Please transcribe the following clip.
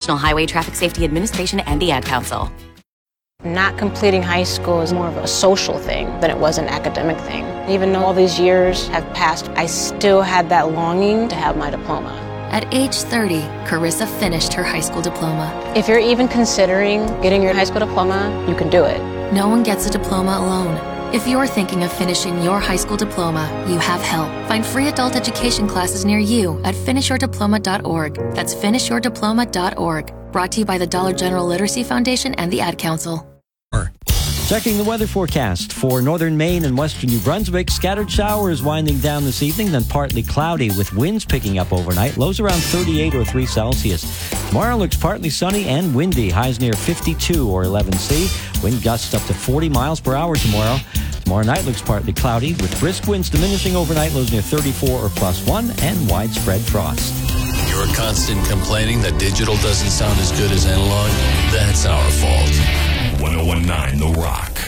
National Highway Traffic Safety Administration and the Ad Council. Not completing high school is more of a social thing than it was an academic thing. Even though all these years have passed, I still had that longing to have my diploma. At age 30, Carissa finished her high school diploma. If you're even considering getting your high school diploma, you can do it. No one gets a diploma alone. If you're thinking of finishing your high school diploma, you have help. Find free adult education classes near you at finishyourdiploma.org. That's finishyourdiploma.org. Brought to you by the Dollar General Literacy Foundation and the Ad Council. Checking the weather forecast for northern Maine and western New Brunswick. Scattered showers winding down this evening, then partly cloudy with winds picking up overnight. Lows around 38 or 3 Celsius. Tomorrow looks partly sunny and windy. Highs near 52 or 11 C. Wind gusts up to 40 miles per hour tomorrow. Tomorrow night looks partly cloudy with brisk winds diminishing overnight. Lows near 34 or +1 and widespread frost. Your constant complaining that digital doesn't sound as good as analog? That's our fault. 101.9 The Rock.